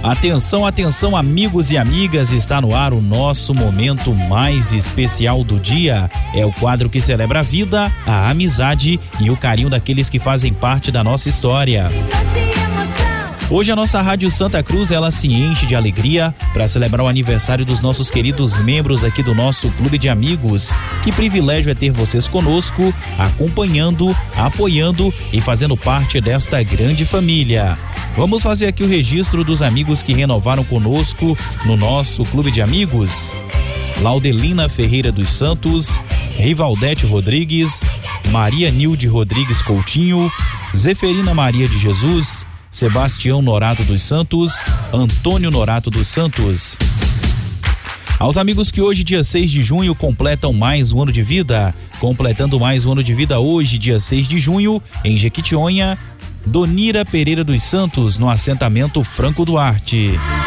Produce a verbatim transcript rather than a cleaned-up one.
Atenção, atenção, amigos e amigas, está no ar o nosso momento mais especial do dia. É o quadro que celebra a vida, a amizade e o carinho daqueles que fazem parte da nossa história. Hoje a nossa Rádio Santa Cruz, ela se enche de alegria para celebrar o aniversário dos nossos queridos membros aqui do nosso Clube de Amigos. Que privilégio é ter vocês conosco, acompanhando, apoiando e fazendo parte desta grande família. Vamos fazer aqui o registro dos amigos que renovaram conosco no nosso Clube de Amigos. Laudelina Ferreira dos Santos, Rivaldete Rodrigues, Maria Nilde Rodrigues Coutinho, Zeferina Maria de Jesus, Sebastião Norato dos Santos, Antônio Norato dos Santos. Aos amigos que hoje, dia seis de junho, completam mais um ano de vida, completando mais um ano de vida hoje, dia seis de junho, em Jequitinhonha, Donira Pereira dos Santos, no assentamento Franco Duarte.